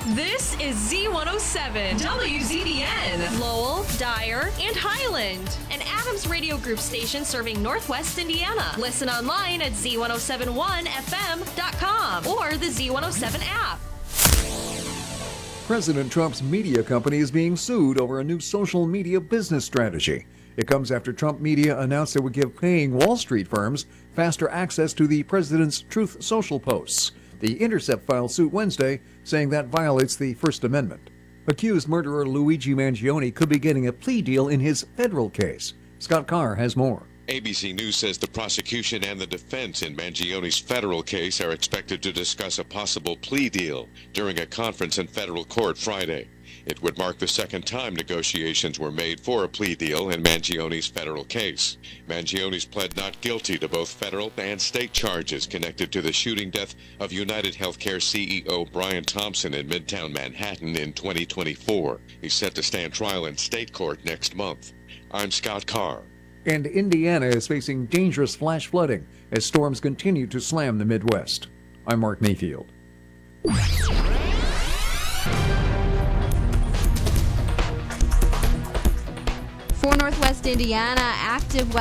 This is Z107, WZBN, Lowell, Dyer, and Highland, an Adams Radio Group station serving Northwest Indiana. Listen online at Z1071FM.com or the Z107 app. President Trump's media company is being sued over a new social media business strategy. It comes after Trump Media announced it would give paying Wall Street firms faster access to the president's Truth Social posts. The Intercept filed suit Wednesday, saying that violates the First Amendment. Accused murderer Luigi Mangione could be getting a plea deal in his federal case. Scott Carr has more. ABC News says the prosecution and the defense in Mangione's federal case are expected to discuss a possible plea deal during a conference in federal court Friday. It would mark the second time negotiations were made for a plea deal in Mangione's federal case. Mangione's pled not guilty to both federal and state charges connected to the shooting death of United Healthcare CEO Brian Thompson in Midtown Manhattan in 2024. He's set to stand trial in state court next month. I'm Scott Carr. And Indiana is facing dangerous flash flooding as storms continue to slam the Midwest. I'm Mark Mayfield. For Northwest Indiana, active